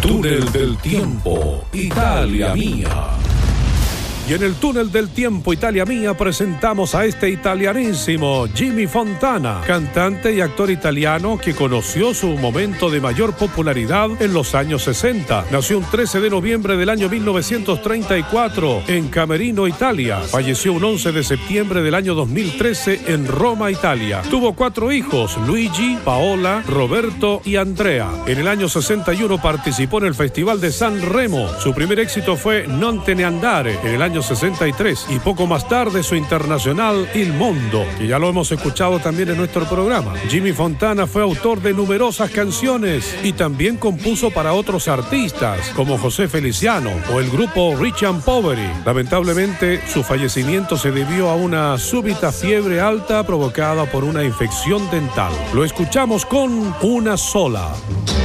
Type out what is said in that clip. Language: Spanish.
túnel del tiempo, Italia Mía. Y en el túnel del tiempo, Italia Mía, presentamos a este italianísimo Jimmy Fontana, cantante y actor italiano que conoció su momento de mayor popularidad en los años 60. Nació un 13 de noviembre del año 1934 en Camerino, Italia. Falleció un 11 de septiembre del año 2013 en Roma, Italia. Tuvo 4 hijos, Luigi, Paola, Roberto y Andrea. En el año 61 participó en el Festival de San Remo. Su primer éxito fue Non te ne andare en el año 63 y poco más tarde su internacional Il Mondo, que ya lo hemos escuchado también en nuestro programa. Jimmy Fontana fue autor de numerosas canciones y también compuso para otros artistas como José Feliciano o el grupo Rich and Poveri. Lamentablemente su fallecimiento se debió a una súbita fiebre alta provocada por una infección dental. Lo escuchamos con Una sola.